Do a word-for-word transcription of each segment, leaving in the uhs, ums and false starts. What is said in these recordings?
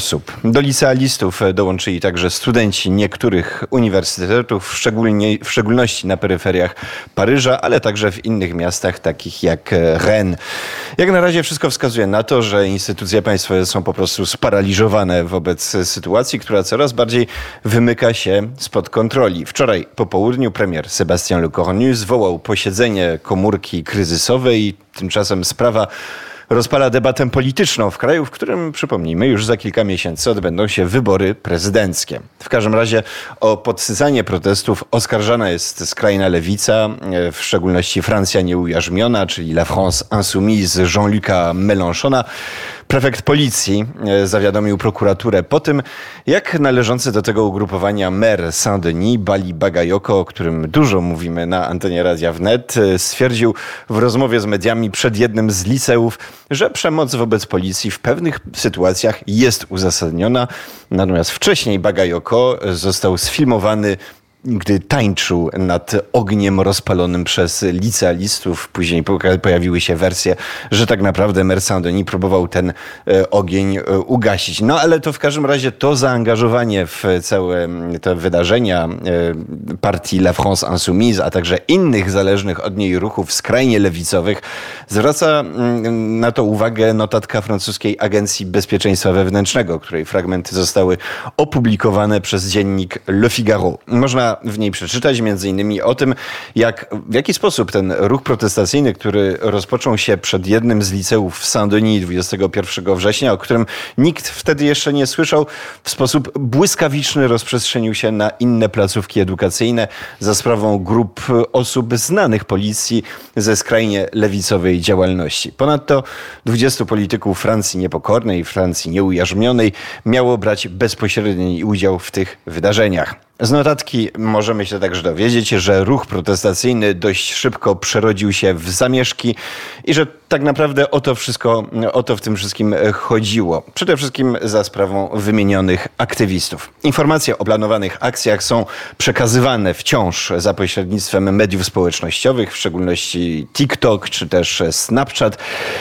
osób. Do licealistów dołączyli także studenci niektórych uniwersytetów, szczególnie, w szczególności na peryferiach Paryża, ale także w innych miastach takich jak Rennes. Jak na razie wszystko wskazuje na to, że instytucje państwowe są po prostu sparaliżowane wobec sytuacji, która coraz bardziej wymyka się spod kontroli. Wczoraj po południu premier Sébastien Lecornu zwołał posiedzenie komórki kryzysowej i tymczasem sprawa rozpala debatę polityczną w kraju, w którym, przypomnijmy, już za kilka miesięcy odbędą się wybory prezydenckie. W każdym razie o podsycanie protestów oskarżana jest skrajna lewica, w szczególności Francja nieujarzmiona, czyli La France Insoumise Jean-Luca Mélenchona. Prefekt policji zawiadomił prokuraturę po tym, jak należący do tego ugrupowania mer Saint-Denis, Bali Bagayoko, o którym dużo mówimy na antenie Radia Wnet, stwierdził w rozmowie z mediami przed jednym z liceów, że przemoc wobec policji w pewnych sytuacjach jest uzasadniona. Natomiast wcześniej Bagayoko został sfilmowany, gdy tańczył nad ogniem rozpalonym przez licealistów. Później pojawiły się wersje, że tak naprawdę mer Saint-Denis próbował ten ogień ugasić. No ale to w każdym razie to zaangażowanie w całe te wydarzenia partii La France Insoumise, a także innych zależnych od niej ruchów skrajnie lewicowych, zwraca na to uwagę notatka francuskiej Agencji Bezpieczeństwa Wewnętrznego, której fragmenty zostały opublikowane przez dziennik Le Figaro. Można w niej przeczytać między innymi o tym, jak, w jaki sposób ten ruch protestacyjny, który rozpoczął się przed jednym z liceów w Saint-Denis dwudziestego pierwszego września, o którym nikt wtedy jeszcze nie słyszał, w sposób błyskawiczny rozprzestrzenił się na inne placówki edukacyjne za sprawą grup osób znanych policji ze skrajnie lewicowej działalności. Ponadto dwudziestu polityków Francji Niepokornej, Francji Nieujarzmionej miało brać bezpośredni udział w tych wydarzeniach. Z notatki możemy się także dowiedzieć, że ruch protestacyjny dość szybko przerodził się w zamieszki i że tak naprawdę o to wszystko, o to w tym wszystkim chodziło. Przede wszystkim za sprawą wymienionych aktywistów. Informacje o planowanych akcjach są przekazywane wciąż za pośrednictwem mediów społecznościowych, w szczególności TikTok czy też Snapchat.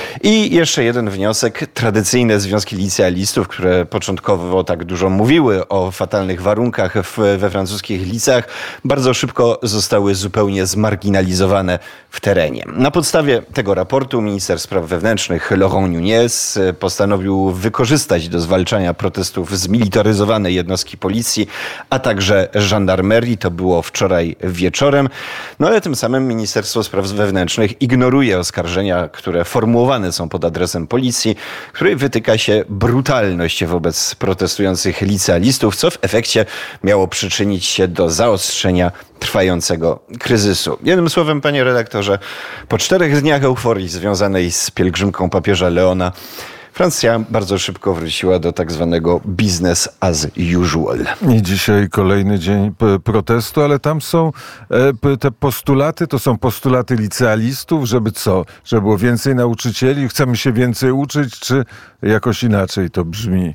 I jeszcze jeden wniosek. Tradycyjne związki licealistów, które początkowo tak dużo mówiły o fatalnych warunkach w, we francuskich liceach, bardzo szybko zostały zupełnie zmarginalizowane w terenie. Na podstawie tego raportu minister spraw wewnętrznych Laurent Nunez postanowił wykorzystać do zwalczania protestów zmilitaryzowane jednostki policji, a także żandarmerii. To było wczoraj wieczorem. No ale tym samym Ministerstwo Spraw Wewnętrznych ignoruje oskarżenia, które formułowane są pod adresem policji, której wytyka się brutalność wobec protestujących licealistów, co w efekcie miało przyczynić się do zaostrzenia trwającego kryzysu. Jednym słowem, panie redaktorze, po czterech dniach euforii związanej z pielgrzymką papieża Leona, Francja bardzo szybko wróciła do tak zwanego business as usual. I dzisiaj kolejny dzień p- protestu, ale tam są e, te postulaty, to są postulaty licealistów, żeby co? Żeby było więcej nauczycieli? Chcemy się więcej uczyć, czy jakoś inaczej to brzmi?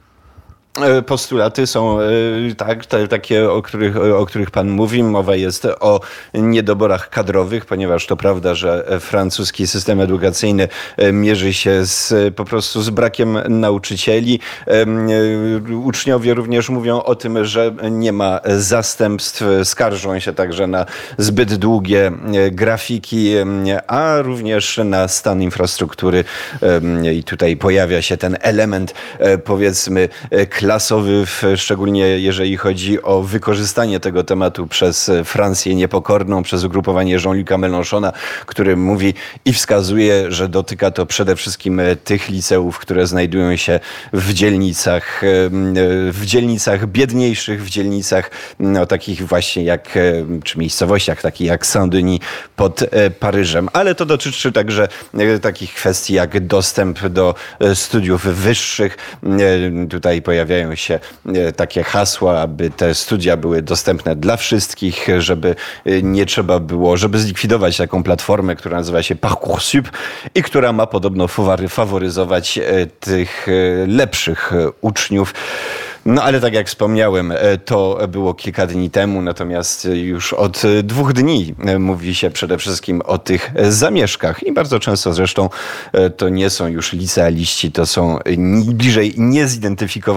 Postulaty są tak, te, takie, o których, o których pan mówi. Mowa jest o niedoborach kadrowych, ponieważ to prawda, że francuski system edukacyjny mierzy się z, po prostu z brakiem nauczycieli. Uczniowie również mówią o tym, że nie ma zastępstw. Skarżą się także na zbyt długie grafiki, a również na stan infrastruktury. I tutaj pojawia się ten element, powiedzmy, klasowy, szczególnie jeżeli chodzi o wykorzystanie tego tematu przez Francję Niepokorną, przez ugrupowanie Jean-Luca Mélenchona, który mówi i wskazuje, że dotyka to przede wszystkim tych liceów, które znajdują się w dzielnicach, w dzielnicach biedniejszych, w dzielnicach no, takich właśnie jak, czy miejscowościach takich jak Saint-Denis pod Paryżem. Ale to dotyczy także takich kwestii jak dostęp do studiów wyższych. Tutaj pojawiają się takie hasła, aby te studia były dostępne dla wszystkich, żeby nie trzeba było, żeby zlikwidować taką platformę, która nazywa się Parcoursup i która ma podobno faworyzować tych lepszych uczniów. No ale tak jak wspomniałem, to było kilka dni temu, natomiast już od dwóch dni mówi się przede wszystkim o tych zamieszkach i bardzo często zresztą to nie są już licealiści, to są bliżej niezidentyfikowani